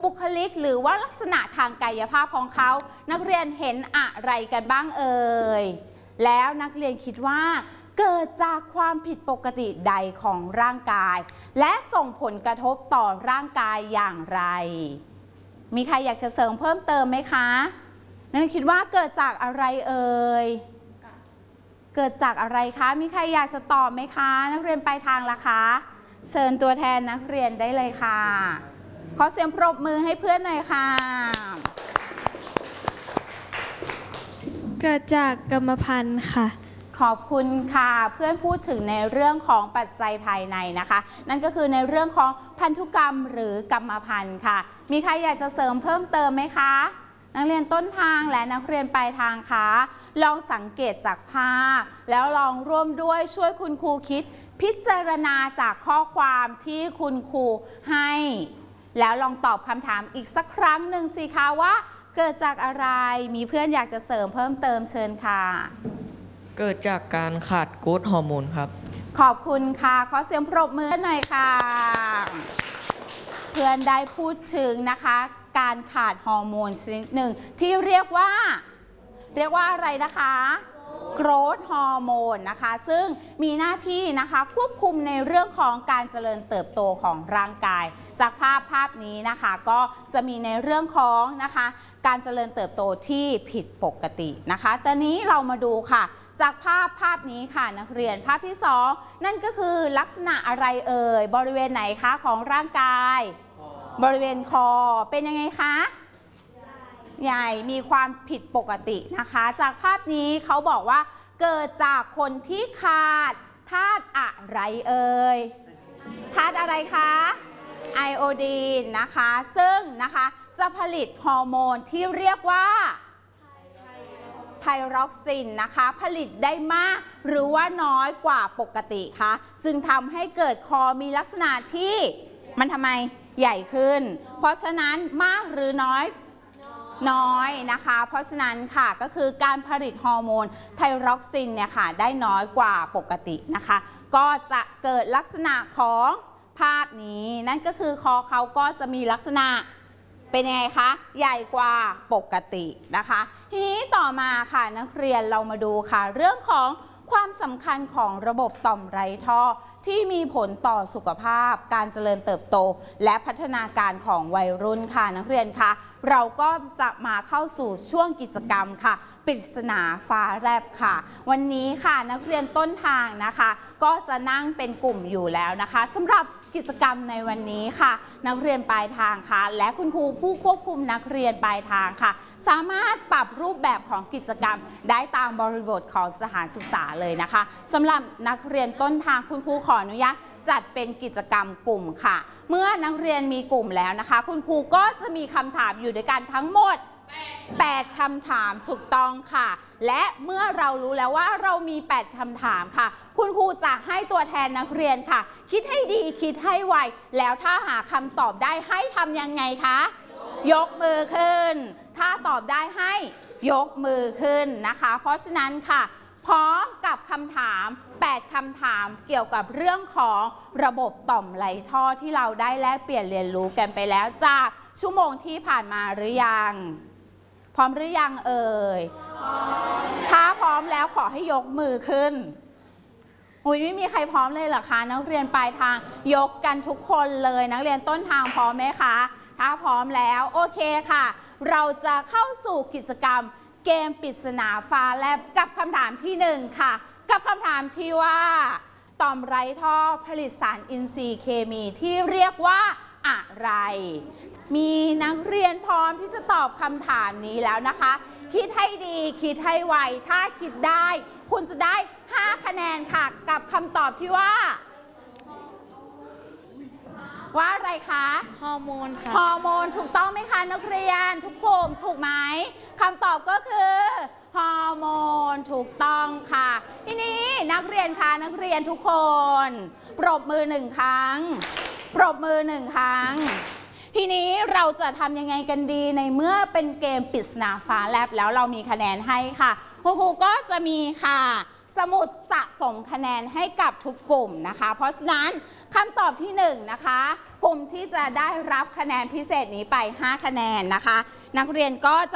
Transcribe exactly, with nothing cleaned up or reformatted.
บุคลิกหรือว่าลักษณะทางกายภาพของเขานักเรียนเห็นอะไรกันบ้างเอ่ยแล้วนักเรียนคิดว่าเกิดจากความผิดปกติใดของร่างกายและส่งผลกระทบต่อร่างกายอย่างไรมีใครอยากจะเสริมเพิ่มเติมไหมคะนักเรียนคิดว่าเกิดจากอะไรเอ่ยเกิดจากอะไรคะมีใครอยากจะตอบไหมคะนักเรียนปลายทางล่ะคะเชิญตัวแทนนักเรียนได้เลยค่ะขอเสียงปรบมือให้เพื่อนหน่อยค่ะเกิดจากกรรมพันธุ์ค่ะขอบคุณค่ะเพื่อนพูดถึงในเรื่องของปัจจัยภายในนะคะนั่นก็คือในเรื่องของพันธุกรรมหรือกรรมพันธุ์ค่ะมีใครอยากจะเสริมเพิ่มเติมไหมคะนักเรียนต้นทางและนักเรียนปลายทางคะลองสังเกตจากภาพแล้วลองร่วมด้วยช่วยคุณครูคิดพิจารณาจากข้อความที่คุณครูให้แล้วลองตอบคำถามอีกสักครั้งหนึ่งสิคะว่าเกิดจากอะไรมีเพื่อนอยากจะเสริมเพิ่มเติมเชิญค่ะเกิดจากการขาดโกรทฮอร์โมนครับขอบคุณค่ะขอเสียงปรบมือหน่อยค่ะเพื่อนได้พูดถึงนะคะการขาดฮอร์โมนชนิดหนึ่งที่เรียกว่าเรียกว่าอะไรนะคะโกรทฮอร์โมนนะคะซึ่งมีหน้าที่นะคะควบคุมในเรื่องของการเจริญเติบโตของร่างกายจากภาพภาพนี้นะคะก็จะมีในเรื่องของนะคะการเจริญเติบโตที่ผิดปกตินะคะตอนนี้เรามาดูค่ะจากภาพภาพนี้ค่ะนักเรียนภาพที่สองนั่นก็คือลักษณะอะไรเอ่ยบริเวณไหนคะของร่างกายบริเวณคอเป็นยังไงคะใหญ่มีความผิดปกตินะคะจากภาพนี้เขาบอกว่าเกิดจากคนที่ขาดธาตุอะไรเอ่ยธาตุอะไรคะไอโอดีนนะคะซึ่งนะคะจะผลิตฮอร์โมนที่เรียกว่าไทรอกซินนะคะผลิตได้มากหรือว่าน้อยกว่าปกติคะจึงทำให้เกิดคอมีลักษณะที่มันทำไมใหญ่ขึ้นเพราะฉะนั้นมากหรือน้อยน้อยนะคะเพราะฉะนั้นค่ะก็คือการผลิตฮอร์โมนไทรอกซินเนี่ยค่ะได้น้อยกว่าปกตินะคะก็จะเกิดลักษณะของภาพนี้นั่นก็คือคอเขาก็จะมีลักษณะเป็นยังไงคะใหญ่กว่าปกตินะคะทีนี้ต่อมาค่ะนักเรียนเรามาดูค่ะเรื่องของความสำคัญของระบบต่อมไร้ท่อที่มีผลต่อสุขภาพการเจริญเติบโตและพัฒนาการของวัยรุ่นค่ะนักเรียนคะเราก็จะมาเข้าสู่ช่วงกิจกรรมค่ะปริศนาฟ้าแลบค่ะวันนี้ค่ะนักเรียนต้นทางนะคะก็จะนั่งเป็นกลุ่มอยู่แล้วนะคะสำหรับกิจกรรมในวันนี้ค่ะนักเรียนปลายทางค่ะและคุณครูผู้ควบคุมนักเรียนปลายทางค่ะสามารถปรับรูปแบบของกิจกรรมได้ตามบริบทของสถานศึกษาเลยนะคะสำหรับนักเรียนต้นทางคุณครูขออนุญาตจัดเป็นกิจกรรมกลุ่มค่ะเมื่อนักเรียนมีกลุ่มแล้วนะคะคุณครูก็จะมีคำถามอยู่ด้วยกันทั้งหมดแปดคำถามถูกต้องค่ะและเมื่อเรารู้แล้วว่าเรามีแปดคำถามค่ะคุณครูจะให้ตัวแทนนักเรียนค่ะคิดให้ดีคิดให้ไวแล้วถ้าหาคำตอบได้ให้ทำยังไงคะยกมือขึ้นถ้าตอบได้ให้ยกมือขึ้นนะคะเพราะฉะนั้นค่ะพร้อมกับคำถามแปดคำถามเกี่ยวกับเรื่องของระบบต่อมไหลท่อที่เราได้แลกเปลี่ยนเรียนรู้กันไปแล้วจากชั่วโมงที่ผ่านมาหรือยังพร้อมหรือยังเอ่ยถ้าพร้อมแล้วขอให้ยกมือขึ้นอุ้ยไม่มีใครพร้อมเลยเหรอคะนักเรียนปลายทางยกกันทุกคนเลยนักเรียนต้นทางพร้อมไหมคะถ้าพร้อมแล้วโอเคค่ะเราจะเข้าสู่กิจกรรมเกมปริศนาฟ้าแลบกับคำถามที่หนึ่งค่ะกับคำถามที่ว่าต่อมไร้ท่อผลิตสารอินทรีย์เคมีที่เรียกว่าอะไรมีนักเรียนพร้อมที่จะตอบคำถามนี้แล้วนะคะคิดให้ดีคิดให้ไวถ้าคิดได้คุณจะได้ห้าคะแนนค่ะกับคำตอบที่ว่าว่าอะไรคะฮอร์โมนค่ะฮอร์โมนถูกต้องไหมคะนักเรียนทุกกลุ่มถูกไหมคำตอบก็คือฮอร์โมนถูกต้องค่ะทีนี้นักเรียนคะนักเรียนทุกคนปรบมือหนึ่งครั้งปรบมือหนึ่งครั้งทีนี้เราจะทำยังไงกันดีในเมื่อเป็นเกมปริศนาฟ้าแลบแล้วเรามีคะแนนให้ค่ะคุณครูก็จะมีค่ะสมุดสะสมคะแนนให้กับทุกกลุ่มนะคะเพราะฉะนั้นคำตอบที่หนึ่งนะคะกลุ่มที่จะได้รับคะแนนพิเศษนี้ไปห้าคะแนนนะคะนักเรียนก็จะ